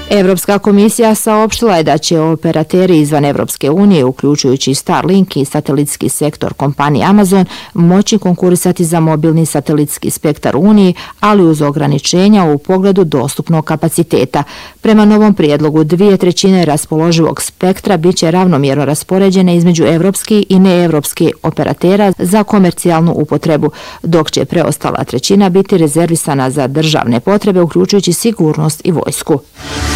Evropska komisija saopštila je da će operateri izvan Evropske unije, uključujući Starlink i satelitski sektor kompanije Amazon, moći konkurisati za mobilni satelitski spektar Uniji, ali uz ograničenja u pogledu dostupnog kapaciteta. Prema novom prijedlogu, 2/3 raspoloživog spektra bit će ravnomjerno raspoređene između evropskih i neevropskih operatera za komercijalnu upotrebu, dok će preostala 1/3 biti rezervisana za državne potrebe, uključujući sigurnost i vojsku.